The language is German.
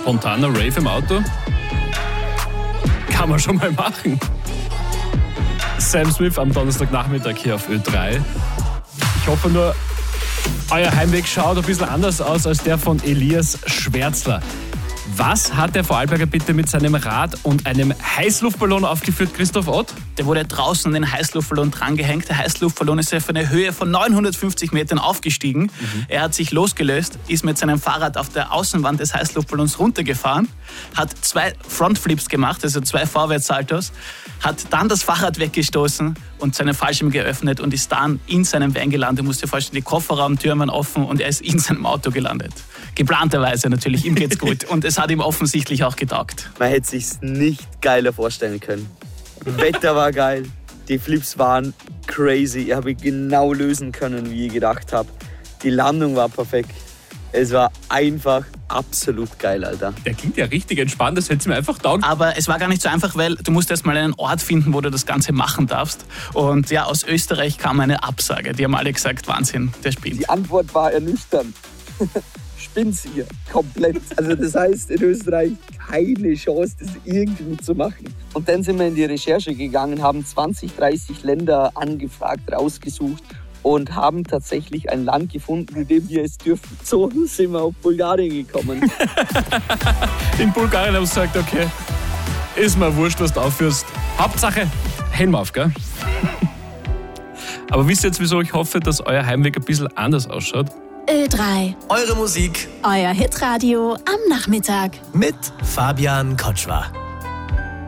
Spontaner Rave im Auto? Kann man schon mal machen. Sam Smith am Donnerstagnachmittag hier auf Ö3. Ich hoffe nur, euer Heimweg schaut ein bisschen anders aus als der von Elias Schwärzler. Was hat der Vorarlberger bitte mit seinem Rad und einem Heißluftballon aufgeführt, Christoph Ott? Der wurde draußen an den Heißluftballon drangehängt. Der Heißluftballon ist auf eine Höhe von 950 Metern aufgestiegen. Er hat sich losgelöst, ist mit seinem Fahrrad auf der Außenwand des Heißluftballons runtergefahren, hat 2 Frontflips gemacht, also 2 Vorwärtssaltos, hat dann das Fahrrad weggestoßen und seinen Fallschirm geöffnet und ist dann in seinem Van gelandet. Musste vorstellen, die Kofferraumtüren waren offen und er ist in seinem Auto gelandet. Geplanterweise natürlich, ihm geht's gut. Und es hat ihm offensichtlich auch getaugt. Man hätte sich's nicht geiler vorstellen können. Wetter war geil, die Flips waren crazy. Ich habe genau lösen können, wie ich gedacht habe. Die Landung war perfekt. Es war einfach absolut geil, Alter. Der klingt ja richtig entspannt, das hätte mir einfach taugt. Aber es war gar nicht so einfach, weil du musst erst mal einen Ort finden, wo du das Ganze machen darfst. Und ja, aus Österreich kam eine Absage. Die haben alle gesagt, Wahnsinn, der spinnt. Die Antwort war ernüchternd. Spinnt's ihr komplett. Also das heißt, in Österreich keine Chance, das irgendwie zu machen. Und dann sind wir in die Recherche gegangen, haben 20, 30 Länder angefragt, rausgesucht und haben tatsächlich ein Land gefunden, in dem wir es dürfen. So sind wir auf Bulgarien gekommen. In Bulgarien haben sie gesagt, okay, ist mir wurscht, was du aufführst. Hauptsache, Helm auf, gell? Aber wisst ihr jetzt, wieso ich hoffe, dass euer Heimweg ein bisschen anders ausschaut? Ö3. Eure Musik Euer Hitradio am Nachmittag. mit Fabian Kotschwar.